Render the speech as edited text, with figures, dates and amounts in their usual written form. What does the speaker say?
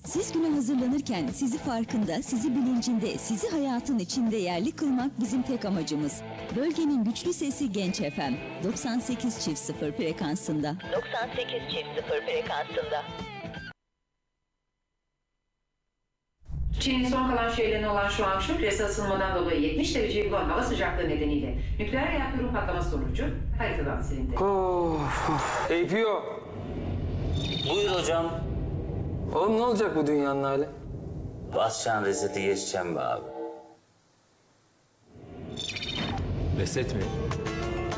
Siz güne hazırlanırken sizi farkında, sizi bilincinde, sizi hayatın içinde yerli kılmak bizim tek amacımız. Bölgenin güçlü sesi Genç FM. 98.0 frekansında. 98.0 frekansında. Çin'in son kalan şeylerine olan şu an şu küresel ısınmadan dolayı 70 dereceyi bulan hava sıcaklığı nedeniyle nükleer reaktörün patlaması sonucu haritadan silindi. APO. Buyur hocam. Oğlum ne olacak bu dünyanın hali? Basacaksın reseti geçeceğim be abi. Reset mi?